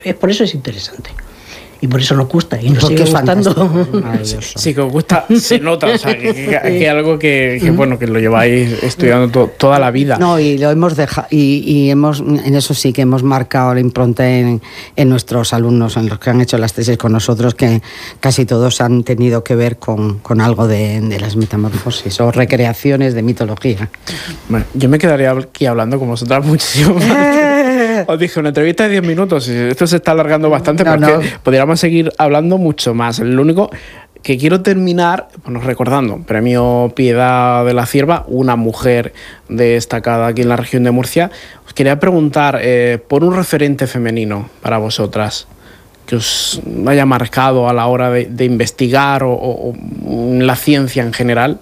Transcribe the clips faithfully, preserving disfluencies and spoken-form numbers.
Es por eso es interesante. Y por eso nos gusta y nos sigue gustando. Sí, que os gusta, se nota, o sea, que, que, que algo que, que bueno, que lo lleváis estudiando to, toda la vida. No, y lo hemos dejado, y, y hemos, en eso sí que hemos marcado la impronta en, en nuestros alumnos, en los que han hecho las tesis con nosotros, que casi todos han tenido que ver con, con algo de, de las metamorfosis o recreaciones de mitología. Bueno, yo me quedaría aquí hablando con vosotras muchísimo más. Os dije, una entrevista de diez minutos, y esto se está alargando bastante, no, porque no. podríamos seguir hablando mucho más. Lo único que quiero terminar, bueno, recordando, Premio Piedad de la Cierva, una mujer destacada aquí en la región de Murcia. Os quería preguntar eh, por un referente femenino para vosotras, que os haya marcado a la hora de, de investigar o, o, o la ciencia en general.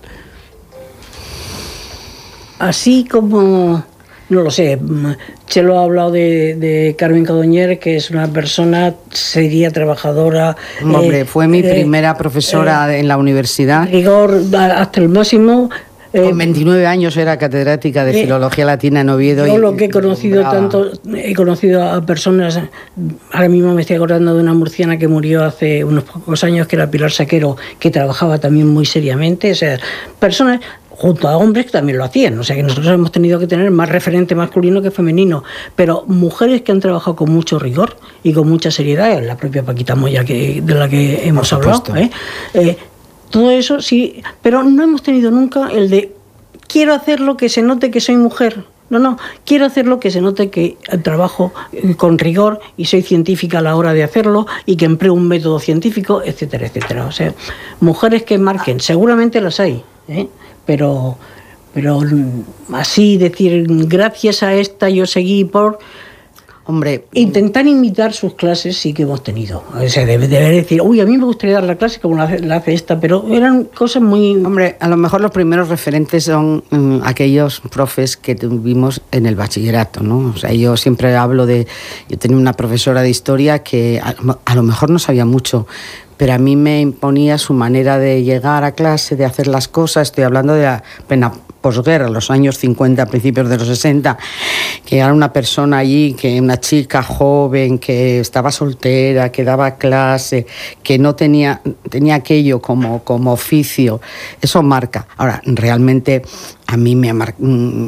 Así como... No lo sé, Chelo ha hablado de, de Carmen Codoñer, que es una persona seria, trabajadora. Hombre, eh, fue mi eh, primera profesora eh, en la universidad. Rigor hasta el máximo. Eh, Con veintinueve años era catedrática de eh, Filología Latina en Oviedo. Yo y, lo que he conocido tanto, he conocido a personas, ahora mismo me estoy acordando de una murciana que murió hace unos pocos años, que era Pilar Saquero, que trabajaba también muy seriamente. O sea, personas... junto a hombres que también lo hacían, o sea que nosotros hemos tenido que tener más referente masculino que femenino, pero mujeres que han trabajado con mucho rigor y con mucha seriedad, la propia Paquita Moya que, de la que hemos hablado, ¿eh? Eh, todo eso sí, pero no hemos tenido nunca el de quiero hacerlo que se note que soy mujer. No, no, quiero hacerlo que se note que trabajo con rigor y soy científica a la hora de hacerlo y que empleo un método científico, etcétera, etcétera. O sea, mujeres que marquen, seguramente las hay, ¿eh? Pero, pero así decir, gracias a esta yo seguí por... Hombre, intentar imitar sus clases sí que hemos tenido. O sea, debe, debe decir, uy, a mí me gustaría dar la clase como la hace, la hace esta, pero eran cosas muy... Hombre, a lo mejor los primeros referentes son um, aquellos profes que tuvimos en el bachillerato, ¿no? O sea, yo siempre hablo de... Yo tenía una profesora de historia que a, a lo mejor no sabía mucho, pero a mí me imponía su manera de llegar a clase, de hacer las cosas. Estoy hablando de la plena posguerra, los años cincuenta, principios de los sesenta, que era una persona allí, que una chica joven, que estaba soltera, que daba clase, que no tenía, tenía aquello como, como oficio. Eso marca. Ahora, realmente a mí me ha marcado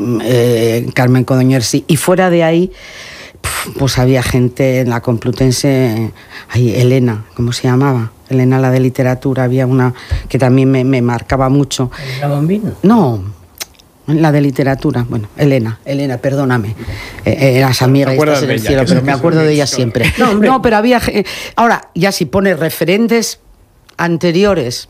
eh, Carmen Codoñer, sí. Y fuera de ahí, pues había gente en la Complutense, ahí, Elena, ¿cómo se llamaba? Elena, la de literatura, había una que también me, me marcaba mucho. ¿La Bombino? No, la de literatura, bueno, Elena, Elena, perdóname, eh, eras amiga y estás en el cielo, pero me acuerdo de ella siempre. No, no, pero había... Ahora, ya si pones referentes anteriores...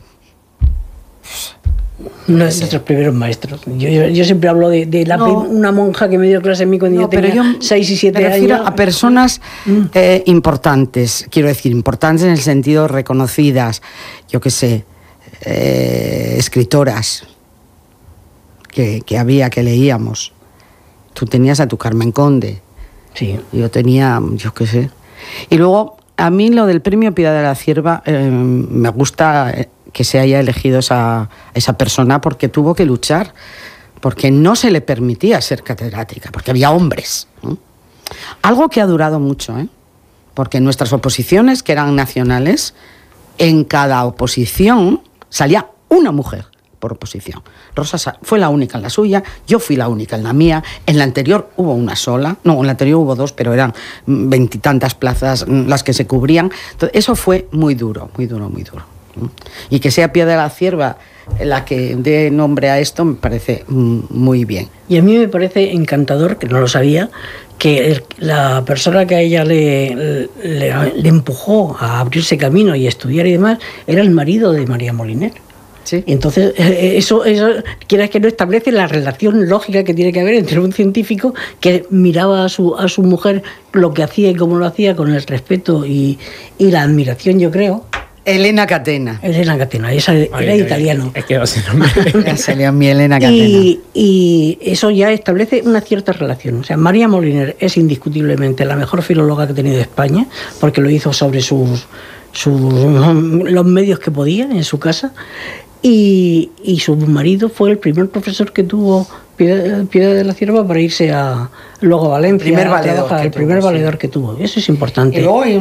Uno de nuestros primeros maestros. Yo, yo, yo siempre hablo de, de la, no, una monja que me dio clase a mí cuando no, yo tenía seis y siete años. Me refiero a personas mm. eh, importantes, quiero decir, importantes en el sentido reconocidas, yo qué sé, eh, escritoras que, que había, que leíamos. Tú tenías a tu Carmen Conde. Sí. Yo tenía, yo qué sé. Y luego, a mí lo del Premio Piedad de la Cierva eh, me gusta... Eh, que se haya elegido esa, esa persona porque tuvo que luchar, porque no se le permitía ser catedrática, porque había hombres, ¿no? Algo que ha durado mucho, ¿eh? Porque en nuestras oposiciones, que eran nacionales, en cada oposición salía una mujer por oposición. Rosa fue la única en la suya, yo fui la única en la mía, en la anterior hubo una sola, no, en la anterior hubo dos, pero eran veintitantas plazas las que se cubrían. Entonces, eso fue muy duro, muy duro, muy duro. Y que sea Piedad de la Cierva la que dé nombre a esto me parece muy bien. Y a mí me parece encantador, que no lo sabía, que el, la persona que a ella le, le, le empujó a abrirse camino y estudiar y demás era el marido de María Moliner. Sí. Y entonces eso, eso quieras que no, establece la relación lógica que tiene que haber entre un científico que miraba a su, a su mujer lo que hacía y cómo lo hacía con el respeto y, y la admiración, yo creo. Elena Catena. Elena Catena, esa era ay, italiano. Es que ese nombre. Ya salió mi Elena Catena. Y, y eso ya establece una cierta relación. O sea, María Moliner es indiscutiblemente la mejor filóloga que ha tenido España, porque lo hizo sobre sus, sus los medios que podía en su casa. Y, y su marido fue el primer profesor que tuvo Piedra, Piedra de la Cierva para irse a luego a Valencia. El primer valedor, a trabajar, que el primer tuvo, valedor sí. que tuvo. Eso es importante. Y luego hay